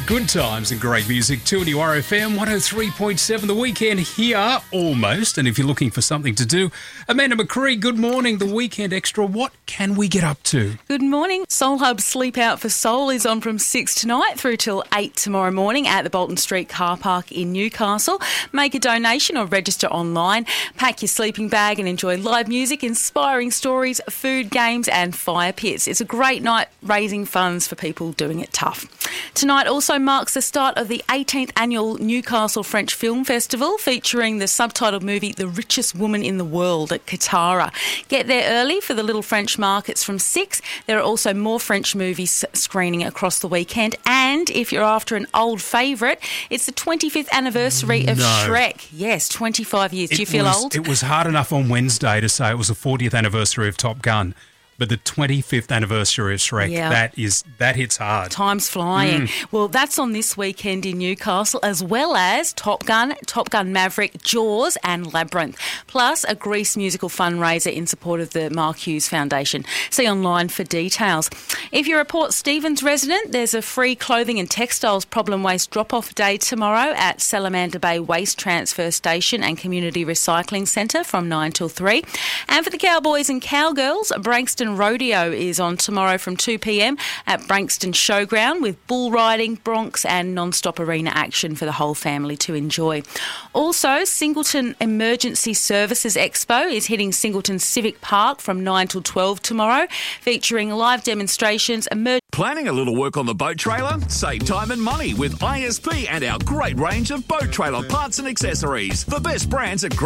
Good times and great music. 2NURFM 103.7. The weekend here, almost. And if you're looking for something to do, Amanda McCree, good morning. The Weekend Extra, what can we get up to? Good morning. Soul Hub Sleep Out for Soul is on from 6 tonight through till 8 tomorrow morning at the Bolton Street car park in Newcastle. Make a donation or register online. Pack your sleeping bag and enjoy live music, inspiring stories, food, games and fire pits. It's a great night raising funds for people doing it tough. Tonight also marks the start of the 18th annual Newcastle French Film Festival, featuring the subtitled movie The Richest Woman in the World at Katara. Get there early for the little French markets from 6. There are also more French movies screening across the weekend. And if you're after an old favourite, it's the 25th anniversary of Shrek. Yes, 25 years. Do you feel old? It was hard enough on Wednesday to say it was the 40th anniversary of Top Gun. But the 25th anniversary of Shrek, that hits hard. Time's flying. Well, that's on this weekend in Newcastle, as well as Top Gun, Top Gun Maverick, Jaws and Labyrinth. Plus a Grease musical fundraiser in support of the Mark Hughes Foundation. See online for details. If you're a Port Stephens resident, there's a free clothing and textiles problem waste drop-off day tomorrow at Salamander Bay Waste Transfer Station and Community Recycling Centre from 9 till 3. And for the Cowboys and Cowgirls, Branxton Rodeo is on tomorrow from 2 p.m. at Branxton Showground with bull riding, broncs and non-stop arena action for the whole family to enjoy. Also, Singleton Emergency Services Expo is hitting Singleton Civic Park from 9 till 12 tomorrow, featuring live demonstrations. Planning a little work on the boat trailer? Save time and money with ISP and our great range of boat trailer parts and accessories. The best brands at